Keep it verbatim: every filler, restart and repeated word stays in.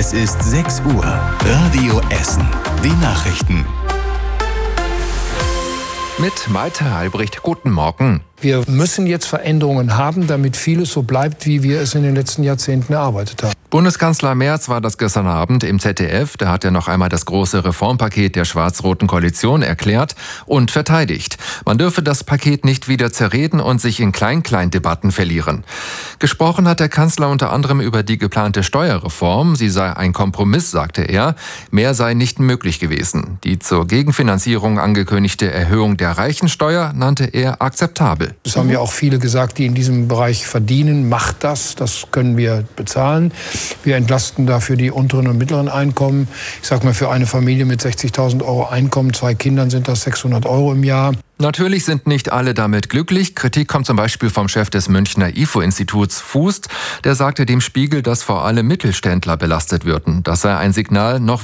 Es ist sechs Uhr. Radio Essen. Die Nachrichten. Mit Malte Albrecht. Guten Morgen. Wir müssen jetzt Veränderungen haben, damit vieles so bleibt, wie wir es in den letzten Jahrzehnten erarbeitet haben. Bundeskanzler Merz war das gestern Abend im Z D F. Da hat er noch einmal das große Reformpaket der schwarz-roten Koalition erklärt und verteidigt. Man dürfe das Paket nicht wieder zerreden und sich in Klein-Klein-Debatten verlieren. Gesprochen hat der Kanzler unter anderem über die geplante Steuerreform. Sie sei ein Kompromiss, sagte er. Mehr sei nicht möglich gewesen. Die zur Gegenfinanzierung angekündigte Erhöhung der Reichensteuer nannte er akzeptabel. Das haben ja auch viele gesagt, die in diesem Bereich verdienen. Macht das, das können wir bezahlen. Wir entlasten dafür die unteren und mittleren Einkommen. Ich sage mal, für eine Familie mit sechzigtausend Euro Einkommen, zwei Kindern sind das sechshundert Euro im Jahr. Natürlich sind nicht alle damit glücklich. Kritik kommt zum Beispiel vom Chef des Münchner I F O-Instituts, Fußt. Der sagte dem Spiegel, dass vor allem Mittelständler belastet würden. Das sei ein Signal, noch